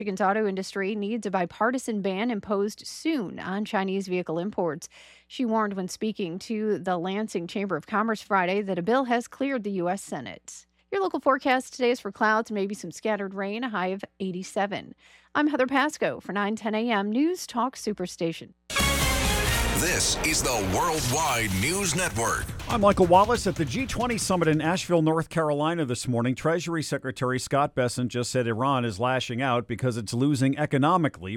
Michigan's auto industry needs a bipartisan ban imposed soon on Chinese vehicle imports. She warned when speaking to the Lansing Chamber of Commerce Friday that a bill has cleared the U.S. Senate. Your local forecast today is for clouds, maybe some scattered rain, a high of 87. I'm Heather Pasco for 9:10 a.m. News Talk Superstation. This is the Worldwide News Network. I'm Michael Wallace at the G20 summit in Asheville, North Carolina this morning. Treasury Secretary Scott Bessent just said Iran is lashing out because it's losing economically.